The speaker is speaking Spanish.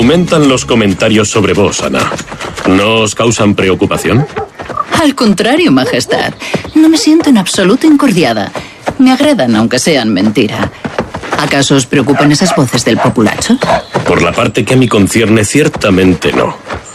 Aumentan los comentarios sobre vos, Ana. ¿No os causan preocupación? Al contrario, Majestad. No me siento en absoluto incordiada. Me agradan, aunque sean mentira. ¿Acaso os preocupan esas voces del populacho? Por la parte que a mí concierne, ciertamente no.